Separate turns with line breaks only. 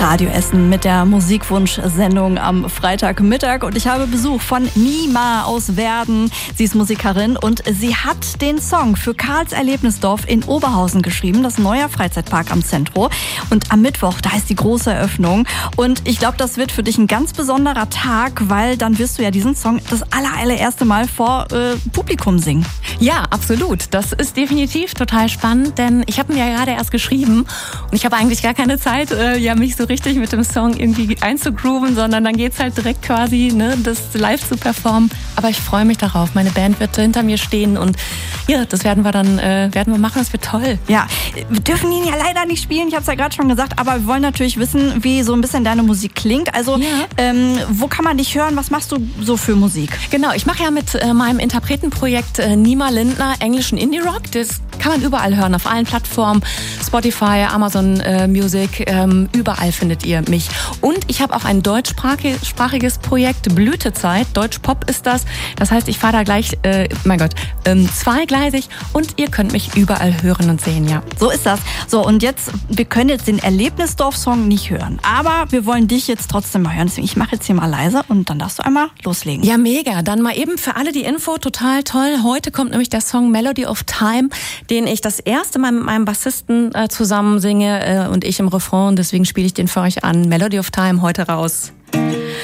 Radio Essen mit der Musikwunsch-Sendung am Freitagmittag. Und ich habe Besuch von Nima aus Werden. Sie ist Musikerin und sie hat den Song für Karls Erlebnisdorf in Oberhausen geschrieben. Das ist ein neuer Freizeitpark am Zentro. Und am Mittwoch, da ist die große Eröffnung. Und ich glaube, das wird für dich ein ganz besonderer Tag, weil dann wirst du ja diesen Song das allererste Mal vor Publikum singen.
Ja, absolut. Das ist definitiv total spannend, denn ich habe ihn ja gerade erst geschrieben und ich habe eigentlich gar keine Zeit, mich so richtig mit dem Song irgendwie einzugrooven, sondern dann geht's halt direkt quasi, das live zu performen. Aber ich freue mich darauf. Meine Band wird hinter mir stehen und ja, das werden wir machen. Das wird toll.
Ja, wir dürfen ihn ja leider nicht spielen. Ich habe es ja gerade schon gesagt, aber wir wollen natürlich wissen, wie so ein bisschen deine Musik klingt. Also, wo kann man dich hören? Was machst du so für Musik?
Genau, ich mache ja mit meinem Interpretenprojekt Nima Lindner englischen Indie-Rock. Das kann man überall hören, auf allen Plattformen, Spotify, Amazon Music, überall findet ihr mich. Und ich habe auch ein deutschsprachiges Projekt, Blütezeit, Deutsch-Pop ist das. Das heißt, ich fahre da gleich, zweigleisig und ihr könnt mich überall hören und sehen, ja.
So ist das. So, und jetzt, wir können jetzt den Erlebnisdorf-Song nicht hören, aber wir wollen dich jetzt trotzdem mal hören. Deswegen, ich mache jetzt hier mal leise und dann darfst du einmal loslegen.
Ja, mega. Dann mal eben für alle die Info, total toll. Heute kommt nämlich der Song Melody of Time, den ich das erste Mal mit meinem Bassisten zusammen singe und ich im Refrain. Deswegen spiele ich den für euch an. Melody of Time heute raus.